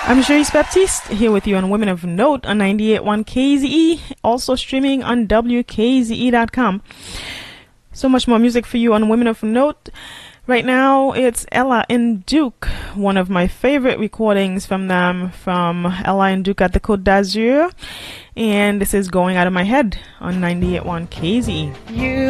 I'm Cherise Baptiste here with you on Women of Note on 98.1 KZE, also streaming on WKZE.com. So much more music for you on Women of Note. Right now, it's Ella and Duke, one of my favorite recordings from them, from Ella and Duke at the Côte d'Azur. And this is Going Out of My Head on 98.1 KZE.